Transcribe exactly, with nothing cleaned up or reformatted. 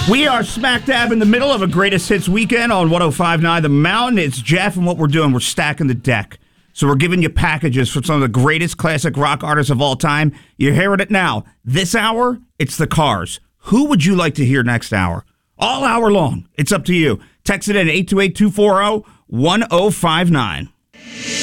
We are smack dab in the middle of a greatest hits weekend on one oh five point nine The Mountain. It's Jeff, and what we're doing, we're stacking the deck. So we're giving you packages for some of the greatest classic rock artists of all time. You're hearing it now. This hour, it's the Cars. Who would you like to hear next hour? All hour long. It's up to you. Text it in eight two eight, two four zero, one oh five nine.